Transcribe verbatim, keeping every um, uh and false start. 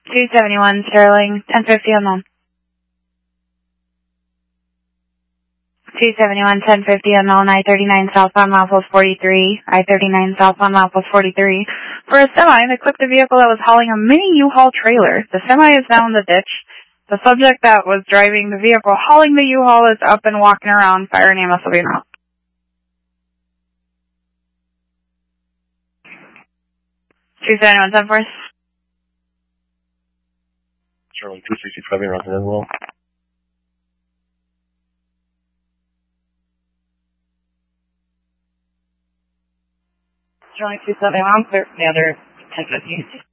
two seventy-one Sterling, ten fifty unknown. two seventy-one, ten fifty unknown, I thirty-nine southbound milepost forty-three, I thirty-nine southbound milepost forty-three. For a semi that clipped a vehicle that was hauling a mini U-Haul trailer. The semi is down the ditch. The subject that was driving the vehicle hauling the U-Haul is up and walking around. Fire and E M S will be now. two seventy-one, ten four. Charlie two sixty-five, you're on as well. Charlie two seventy-one, clear for the other ten fifty.